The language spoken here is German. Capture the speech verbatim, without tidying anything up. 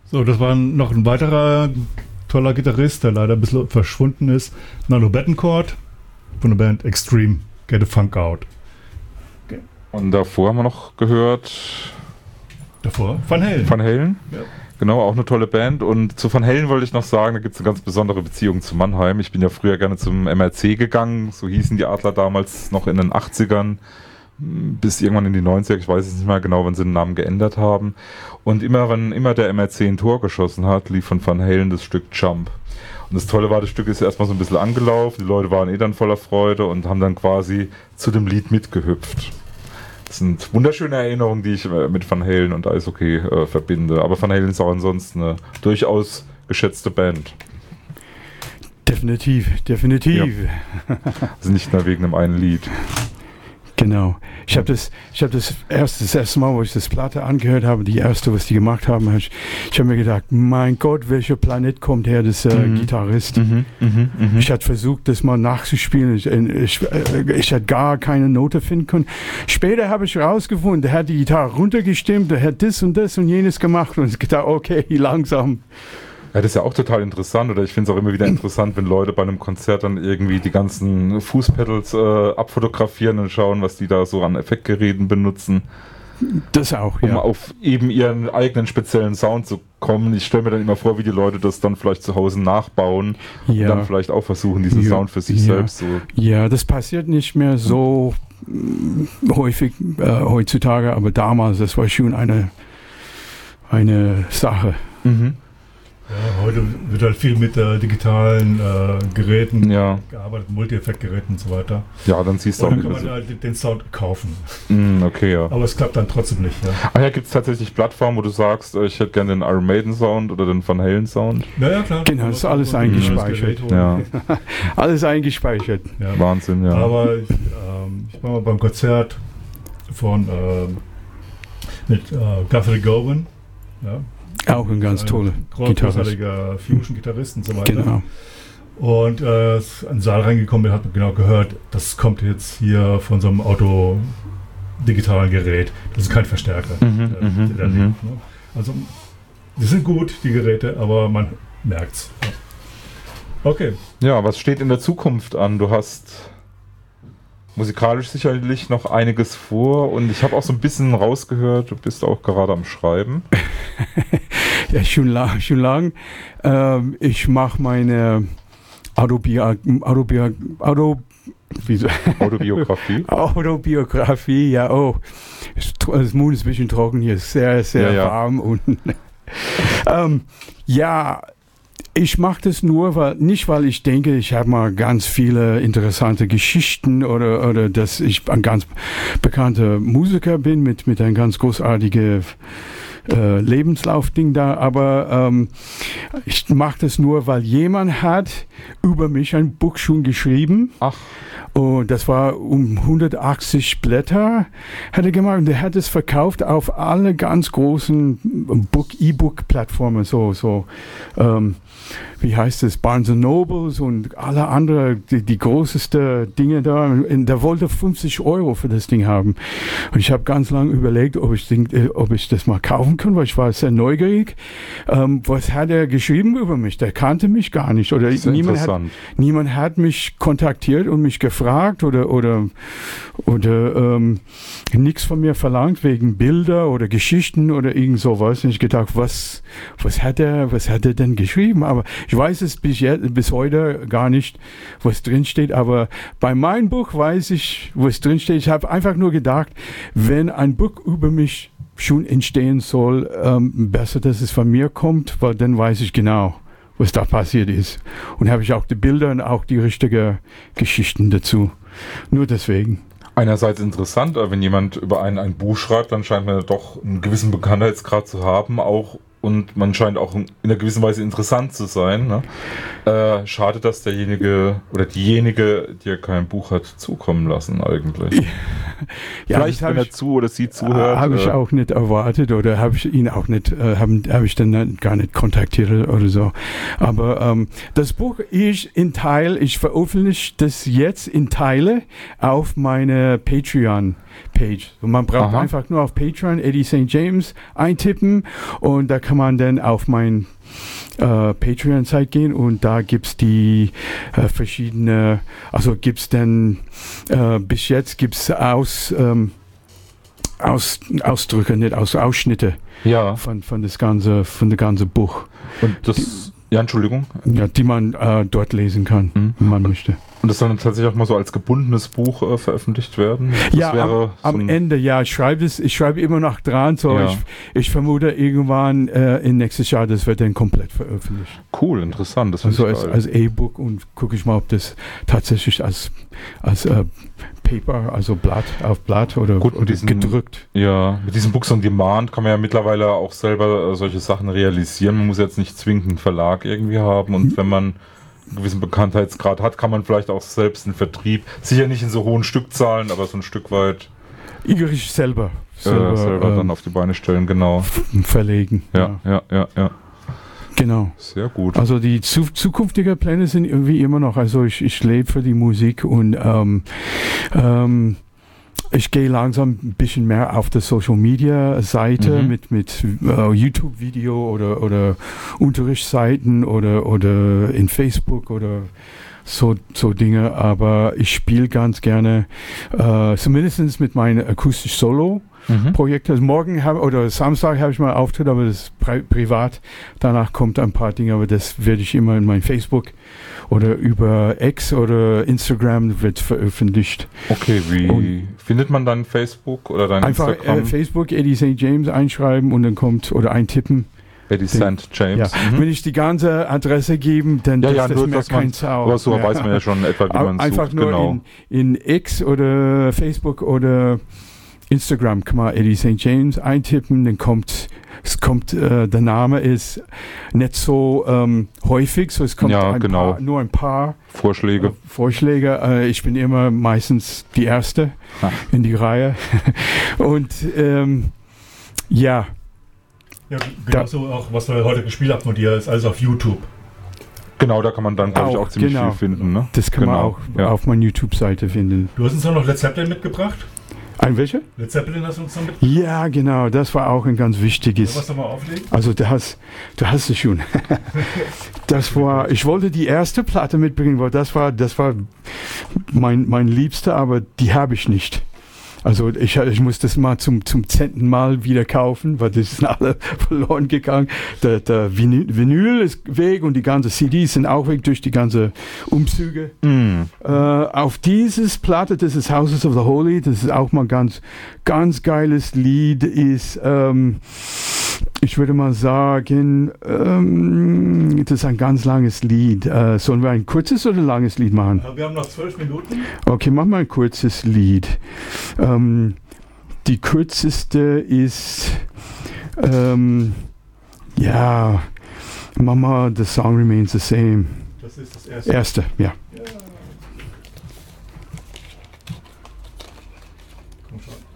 So, das war noch ein weiterer toller Gitarrist, der leider ein bisschen verschwunden ist. Nano Bettencourt von der Band Extreme, Get the Funk Out. Okay. Und davor haben wir noch gehört... Davor? Van Halen. Van Halen? Ja. Genau, auch eine tolle Band. Und zu Van Halen wollte ich noch sagen, da gibt es eine ganz besondere Beziehung zu Mannheim. Ich bin ja früher gerne zum M R C gegangen, so hießen die Adler damals noch in den achtzigern. Bis irgendwann in die neunziger, ich weiß es nicht mehr genau, wann sie den Namen geändert haben. Und immer, wenn immer der M R C ein Tor geschossen hat, lief von Van Halen das Stück Jump. Und das Tolle war, das Stück ist erstmal so ein bisschen angelaufen, die Leute waren eh dann voller Freude und haben dann quasi zu dem Lied mitgehüpft. Das sind wunderschöne Erinnerungen, die ich mit Van Halen und Eishockey äh, verbinde. Aber Van Halen ist auch ansonsten eine durchaus geschätzte Band. Definitiv, definitiv. Ja. Also nicht nur wegen dem einen Lied. Genau. Ich habe das, ich habe das erste, das erste Mal, wo ich das Platte angehört habe, die erste, was die gemacht haben, hab ich, ich habe mir gedacht, mein Gott, welcher Planet kommt her, das äh, mhm. Gitarrist. Mhm, mhm, mhm. Ich hatte versucht, das mal nachzuspielen. Ich, ich, ich hatte gar keine Note finden können. Später habe ich rausgefunden, der hat die Gitarre runtergestimmt, der hat das und das und jenes gemacht und ich gedacht, okay, langsam. Ja, das ist ja auch total interessant, oder ich finde es auch immer wieder interessant, wenn Leute bei einem Konzert dann irgendwie die ganzen Fußpedals äh, abfotografieren und schauen, was die da so an Effektgeräten benutzen. Das auch, um ja. Um auf eben ihren eigenen speziellen Sound zu kommen. Ich stelle mir dann immer vor, wie die Leute das dann vielleicht zu Hause nachbauen ja. und dann vielleicht auch versuchen, diesen ja. Sound für sich ja. selbst so... Ja, das passiert nicht mehr so mh, häufig äh, heutzutage, aber damals, das war schon eine, eine Sache. Mhm. Ja, heute wird halt viel mit äh, digitalen äh, Geräten ja. gearbeitet, Multi-Effekt-Geräten und so weiter. Ja, dann siehst du auch... Dann kann man halt den Sound kaufen. Mm, okay, ja. Aber es klappt dann trotzdem nicht. Ja. Ach ja, gibt es tatsächlich Plattformen, wo du sagst, ich hätte gerne den Iron Maiden Sound oder den Van Halen Sound? Ja, ja, klar. Genau, das ist alles eingespeichert. Ja. Alles eingespeichert. Ja. Wahnsinn, ja. Aber ich, ähm, ich war mal beim Konzert von ähm, mit äh, Guthrie Govan, ja. Auch ein ganz toller großartiger Fusion-Gitarrist und so weiter. Genau. Und äh, ist in den Saal reingekommen bin, hat man genau gehört, das kommt jetzt hier von so einem Auto-digitalen Gerät. Das ist kein Verstärker. Mhm, der, mhm, der mhm. lebt, ne? Also, die sind gut, die Geräte, aber man merkt's. Ja. Okay. Ja, was steht in der Zukunft an? Du hast musikalisch sicherlich noch einiges vor und ich habe auch so ein bisschen rausgehört, du bist auch gerade am Schreiben. Ja, schon lang. Schon lang. Ähm, ich mache meine Autobia Autobia Auto Wieso? Autobiografie. Autobiografie, ja, oh. Das Mund ist ein bisschen trocken hier, sehr, sehr ja, ja. warm. Und ähm, ja, ich mache das nur, weil nicht weil ich denke, ich habe mal ganz viele interessante Geschichten oder, oder dass ich ein ganz bekannter Musiker bin mit, mit einem ganz großartigen äh, Lebenslaufding da, aber ähm, ich mache das nur, weil jemand hat über mich ein Buch schon geschrieben. Ach. Und das war um hundertachtzig Blätter, hat er gemacht. Und der hat es verkauft auf alle ganz großen Book, E-Book-Plattformen, so, so, ähm, wie heißt es, Barnes and Nobles und alle anderen, die, die größten Dinge da. Und der wollte fünfzig Euro für das Ding haben. Und ich habe ganz lange überlegt, ob ich, ob ich das mal kaufen kann, weil ich war sehr neugierig. Ähm, was hat er geschrieben über mich? Der kannte mich gar nicht. Oder niemand hat, niemand hat mich kontaktiert und mich gefragt oder, oder, oder ähm, nichts von mir verlangt wegen Bilder oder Geschichten oder irgend sowas. Und ich gedacht, was, was hat er, was hat er denn geschrieben? Aber ich weiß es bis, jetzt, bis heute gar nicht, was drin steht. Aber bei meinem Buch weiß ich, was drin steht. Ich habe einfach nur gedacht, wenn ein Buch über mich schon entstehen soll, ähm, besser, dass es von mir kommt, weil dann weiß ich genau, was da passiert ist. Und habe ich auch die Bilder und auch die richtigen Geschichten dazu. Nur deswegen. Einerseits interessant, aber wenn jemand über einen ein Buch schreibt, dann scheint man doch einen gewissen Bekanntheitsgrad zu haben, auch und man scheint auch in einer gewissen Weise interessant zu sein. Ne? Äh, schade, dass derjenige oder diejenige dir kein Buch hat zukommen lassen eigentlich. Ja, vielleicht, wenn er zu oder sie zuhört. Habe ich äh, auch nicht erwartet oder habe ich ihn auch nicht, äh, habe hab ich dann gar nicht kontaktiert oder so. Aber ähm, das Buch ich in Teil, ich veröffentliche das jetzt in Teile auf meine Patreon-Page. Und man braucht Aha. einfach nur auf Patreon Eddie Saint James eintippen und da kann kann man dann auf mein äh, Patreon-Seite gehen und da gibt es die äh, verschiedene, also gibt es dann, äh, bis jetzt gibt es aus, ähm, aus, Ausdrücke, nicht aus, Ausschnitte Ja. von, von das ganze, von der ganze Buch. Und das, ja, Entschuldigung. Ja, die man äh, dort lesen kann, Mhm. wenn man möchte. Und das soll dann tatsächlich auch mal so als gebundenes Buch äh, veröffentlicht werden? Das Ja, wäre am, so am ein- Ende, ja, ich schreibe es, ich schreibe immer noch dran, so Ja. ich, ich vermute irgendwann äh, in nächstes Jahr, das wird dann komplett veröffentlicht. Cool, interessant. Das finde Also ich als, geil. als E-Book und gucke ich mal, ob das tatsächlich als, als äh, Paper, also Blatt auf Blatt oder, Gut, und oder diesen- gedrückt. Ja, mit diesem Books on Demand kann man ja mittlerweile auch selber äh, solche Sachen realisieren. Man muss jetzt nicht zwingend einen Verlag irgendwie haben. Und wenn man einen gewissen Bekanntheitsgrad hat, kann man vielleicht auch selbst einen Vertrieb, sicher nicht in so hohen Stückzahlen, aber so ein Stück weit Ich selber, selber, äh, selber ähm, dann auf die Beine stellen. Genau. verlegen. Ja, ja, ja, ja. Genau. Sehr gut. Also die zu, zukünftigen Pläne sind irgendwie immer noch, also ich, ich lebe für die Musik und ähm, ähm, ich gehe langsam ein bisschen mehr auf der Social Media Seite Mhm. mit, mit äh, YouTube-Video oder, oder Unterrichtsseiten oder, oder in Facebook oder so, so Dinge, aber ich spiele ganz gerne, äh, zumindest mit meinem akustisch Solo. Mhm. Projekt. Also morgen hab, oder Samstag habe ich mal einen Auftritt, aber das ist pri privat. Danach kommt ein paar Dinge, aber das werde ich immer in mein Facebook oder über X oder Instagram wird veröffentlicht. Okay, wie Und- findet man dann Facebook oder dein Einfach Instagram? äh, Facebook Eddie Sankt James einschreiben und dann kommt oder eintippen. Eddie Sankt James. Ja. Mhm. Wenn ich die ganze Adresse gebe, dann Ja, das, ja, das nur, merkt dass man- kein Sau. Aber so Ja. weiß man ja schon etwa, wie man Einfach sucht. nur Genau. in, in X oder Facebook oder Instagram kann man Eddie Sankt James eintippen, dann kommt, es kommt, äh, der Name ist nicht so ähm, häufig, so es kommt Ja, ein genau. paar, nur ein paar Vorschläge. äh, Vorschläge. Äh, ich bin immer meistens die Erste Ah. in die Reihe. Und ähm, ja, Ja, genauso auch, was wir heute gespielt haben von dir, ist alles auf YouTube. Genau, da kann man dann, glaube ich, Auch, auch ziemlich genau. viel finden. Ne? das kann man Genau, auch ja. auf meiner YouTube-Seite finden. Du hast uns auch noch Led Zeppelin mitgebracht. Ein welcher? Led Zeppelin hast du uns noch mitgebracht. Ja, genau, das war auch ein ganz wichtiges. Was nochmal auflegen? Also du hast, du hast es schon. Das war, ich wollte die erste Platte mitbringen, weil das war, das war mein, mein Liebster, aber die habe ich nicht. Also ich, ich muss das mal zum, zum zehnten Mal wieder kaufen, weil das sind alle verloren gegangen. Der, der Vinyl, Vinyl ist weg und die ganzen C Ds sind auch weg durch die ganzen Umzüge. Mm. Äh, auf dieses Platte, das ist Houses of the Holy, das ist auch mal ganz, ganz geiles Lied, ist, ähm, ich würde mal sagen, ähm, das ist ein ganz langes Lied. Äh, sollen wir ein kurzes oder langes Lied machen? Wir haben noch zwölf Minuten. Okay, mach mal ein kurzes Lied. Ähm, die kürzeste ist, ähm, ja, mach mal The Song Remains the Same. Das ist das erste. Erste, ja. Ja. Komm schon.